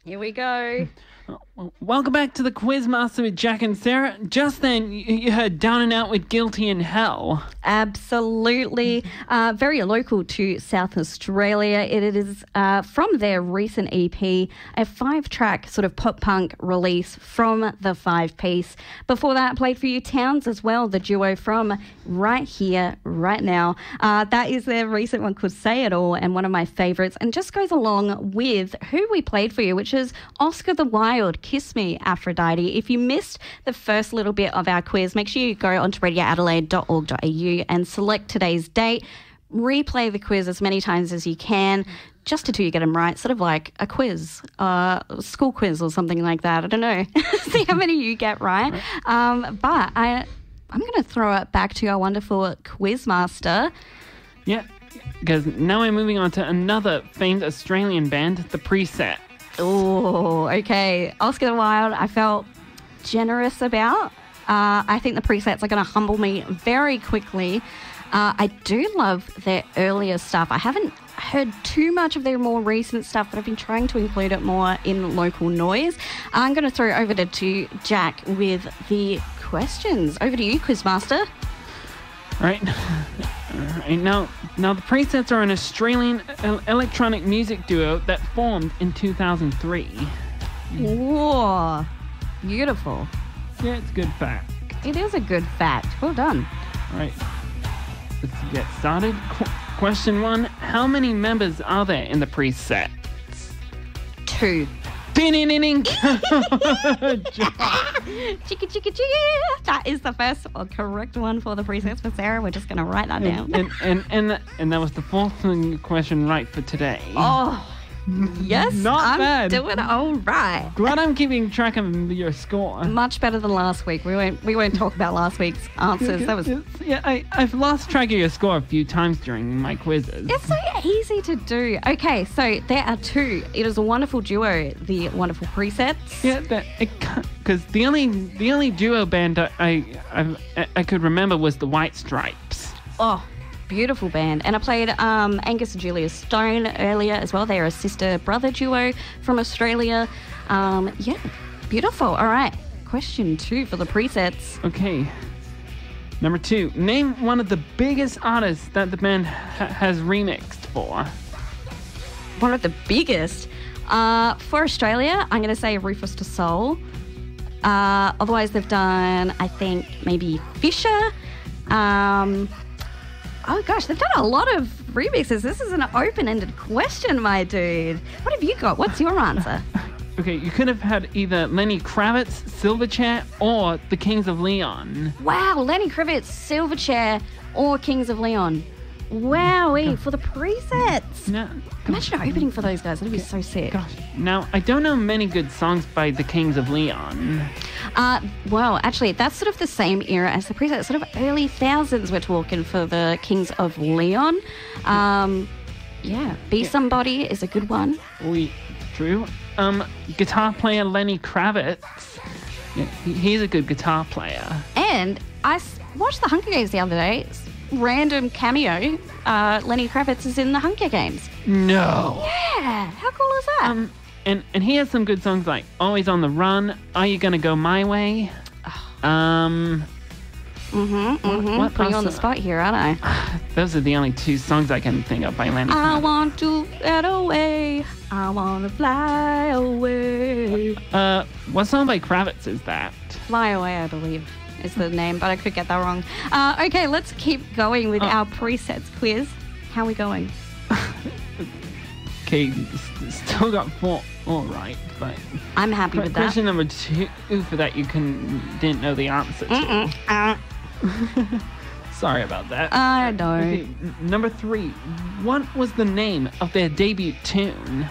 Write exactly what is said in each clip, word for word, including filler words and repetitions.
Here we go. Welcome back to the Quizmaster with Jack and Sarah. Just then, you heard Down and Out with Guilty in Hell. Absolutely. Uh, very local to South Australia. It is uh, from their recent E P, a five-track sort of pop-punk release from the five-piece. Before that, I played for you Towns as well, the duo from Right Here, Right Now. Uh, that is their recent one called Say It All, and one of my favourites, and just goes along with who we played for you, which is Oscar the Wilde, Kiss Me, Aphrodite. If you missed the first little bit of our quiz, make sure you go onto radio adelaide dot org dot a u and select today's date. Replay the quiz as many times as you can, just until you get them right, sort of like a quiz, uh, school quiz or something like that. I don't know. See how many you get right. Um, but I, I'm going to throw it back to our wonderful Quizmaster. Yeah, because now we're moving on to another famed Australian band, The Preset. Oh, okay. Oscar the Wilde, I felt generous about. Uh, I think the presets are going to humble me very quickly. Uh, I do love their earlier stuff. I haven't heard too much of their more recent stuff, but I've been trying to include it more in local noise. I'm going to throw it over to, to Jack with the questions. Over to you, Quizmaster. All right. All right. Now, now the Presets are an Australian el- electronic music duo that formed in two thousand three. Whoa. Beautiful. Yeah, it's a good fact. It is a good fact. Well done. All right. Let's get started. Qu- question one. How many members are there in the Presets? Two. Ding-ding-ding-ding. Chicka, chicka, chicka. That is the first or correct one for the presets for Sarah. We're just going to write that down. And, and, and, and, and that was the fourth question right for today. Oh, yes. Not I'm bad. doing all right. Glad I'm keeping track of your score. Much better than last week. We won't we won't talk about last week's answers. That was Yeah, I, I've lost track of your score a few times during my quizzes. It's so easy to do. Okay, so there are two. It is a wonderful duo, the wonderful Presets. Yeah, that because the only the only duo band I I, I I could remember was the White Stripes. Oh, beautiful band. And I played um, Angus and Julia Stone earlier as well. They're a sister-brother duo from Australia. Um, yeah, beautiful. All right, question two for the Presets. Okay. Number two, name one of the biggest artists that the band ha- has remixed for. One of the biggest. Uh, for Australia, I'm going to say Rufus Du Sol. Uh, otherwise, they've done, I think, maybe Fisher. Um, oh, gosh, they've done a lot of remixes. This is an open-ended question, my dude. What have you got? What's your answer? Okay, you could have had either Lenny Kravitz, Silverchair, or the Kings of Leon. Wow, Lenny Kravitz, Silverchair, or Kings of Leon. Wowee, for the presets. No, Imagine opening for those guys. That'd be so sick. Gosh, now I don't know many good songs by the Kings of Leon. Uh, well, actually, that's sort of the same era as the presets. Sort of early thousands we're talking for the Kings of Leon. Um, yeah, Be Yeah. Somebody is a good one. We, true. Um, guitar player Lenny Kravitz. Yeah, he- he's a good guitar player. And I s- watched the Hunger Games the other day. S- Random cameo. Uh, Lenny Kravitz is in the Hunger Games. No. Yeah, how cool is that? Um, and and he has some good songs like Always on the Run, Are You Gonna Go My Way? Um, mm-hmm, mm-hmm. what Putting you on the else? spot here, aren't I? those are the only two songs I can think of by Lenny I Kravitz. want to get away. I want to fly away. Uh, what song by Kravitz is that? Fly Away, I believe, is the name, but I could get that wrong. Uh, okay, let's keep going with Oh. our presets quiz. How are we going? Okay, s- still got four. All right, but I'm happy que- with that. question number two for that you can didn't know the answer to. Mm-mm. Uh, Sorry about that. I know. Okay, n- number three. What was the name of their debut tune?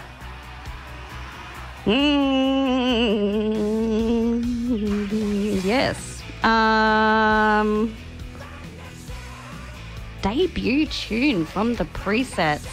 Mm, yes. Um, debut tune from the presets.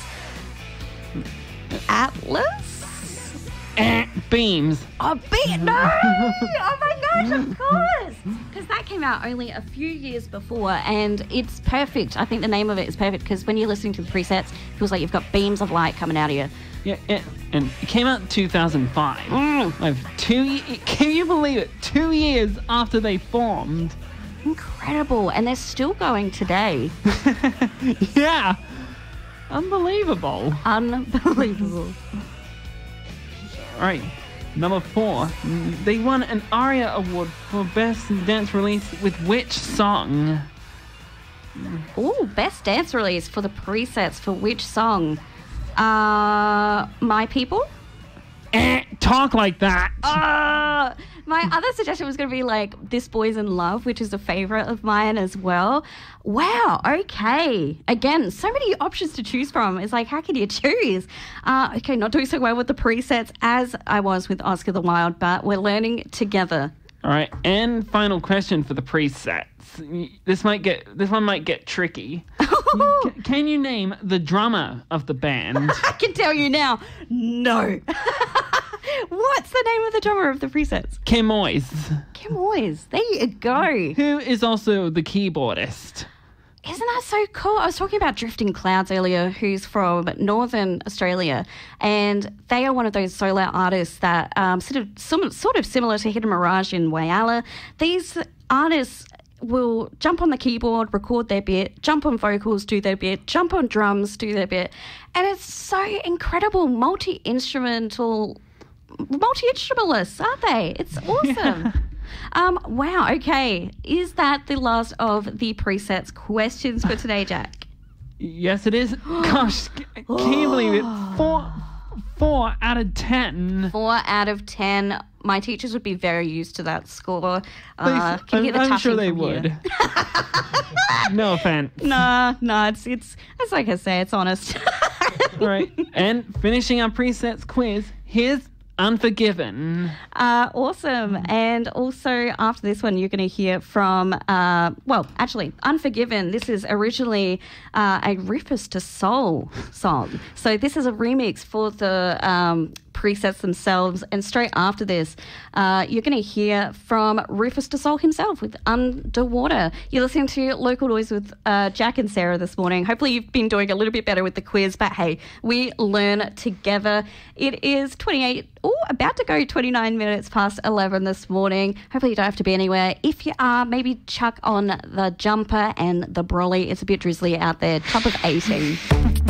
Atlas? Eh, Beams. Oh, beat no! Oh my gosh, of course! Because that came out only a few years before, and it's perfect. I think the name of it is perfect because when you're listening to the presets, it feels like you've got beams of light coming out of you. Yeah, eh, and it came out in two thousand five. Mm. Like two, ye- can you believe it? Two years after they formed. Incredible. And they're still going today. Yeah, unbelievable. Unbelievable. All right, number four. They won an ARIA Award for Best Dance Release with which song? Oh, best dance release for the presets for which song? Uh, My People? Eh, talk like that. Uh, my other suggestion was going to be like This Boy's in Love, which is a favorite of mine as well. Wow, okay. Again, so many options to choose from. It's like, how can you choose? Uh, okay, not doing so well with the presets as I was with Oscar the Wild, but we're learning together. All right, and final question for the presets. This might get this one might get tricky. C- can you name the drummer of the band? I can tell you now, no. What's the name of the drummer of the presets? Kim Moyes, Kim Moyes. There you go. who is also the keyboardist. Isn't that so cool? I was talking about Drifting Clouds earlier, who's from Northern Australia, and they are one of those solo artists that um, sort of some, sort of similar to Hidden Mirage in Whyalla. These artists will jump on the keyboard, record their bit, jump on vocals, do their bit, jump on drums, do their bit, and it's so incredible. Multi-instrumental, multi-instrumentalists, aren't they? It's awesome. Yeah. Um, wow, okay. Is that the last of the presets questions for today, Jack? Yes, it is. Gosh, can you believe it? Four, four out of ten. Four out of ten. My teachers would be very used to that score. Uh, Please, can you hear the I'm, I'm tapping sure they from would. here? No offense. Nah, nah, it's, it's, it's like I say, it's honest. All right, and finishing our presets quiz, here's Unforgiven. Uh, awesome. And also after this one, you're going to hear from, uh, well, actually, Unforgiven. This is originally uh, a Rufus Du Sol song. So this is a remix for the um, presets themselves. And straight after this, uh, you're going to hear from Rufus Du Sol himself with Underwater. You're listening to Local Noise with uh, Jack and Sarah this morning. Hopefully you've been doing a little bit better with the quiz, but hey, we learn together. It is twenty-eight, oh, about to go twenty-nine minutes past eleven this morning. Hopefully you don't have to be anywhere. If you are, maybe chuck on the jumper and the brolly. It's a bit drizzly out there. Top of eighteen.